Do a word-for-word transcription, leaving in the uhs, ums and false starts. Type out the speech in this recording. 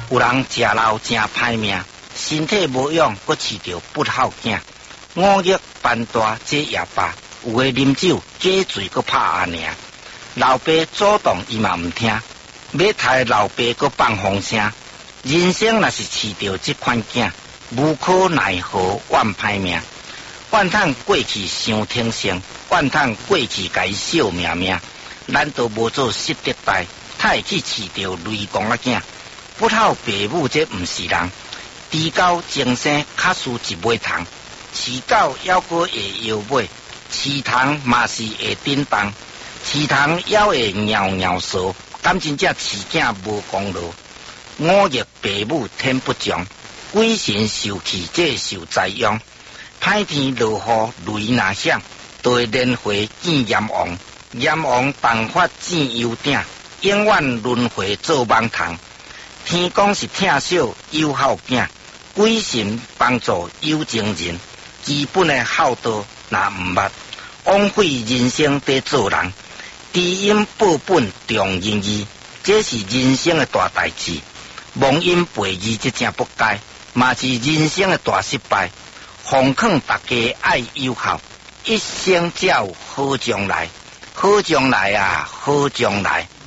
有人食老真歹命，身体无养，阁饲着不孝囝。五欲办大，这也罢。有诶啉酒，假醉阁拍阿娘。老爸主动伊嘛毋听，要杀老爸阁放风声。人生若是饲着这款囝，无可奈何怨歹命。怨叹过去伤天性，怨叹过去家小命命。难道无做失德代，他会去饲着雷公仔囝？不孝爸母这毋是人，猪狗精生卡输一尾糖，饲狗犹阁会摇尾，饲虫嘛是会叮当，饲虫犹会尿尿骚，敢真正饲囝无功劳。五欲爸母天不祥，鬼神受气这受灾殃。歹天落雨雷若响，就会连回见阎王。阎王办法见幽鼎，永远轮回做梦虫。天公是疼惜有孝囝，鬼神帮助有情人。基本的孝道若毋捌，枉费人生在做人。知因报本重仁义，这是人生的大代志。忘因背义这正不该，嘛是人生的大失败。奉劝大家爱有孝，一生才有好将来。好将来啊，好将来！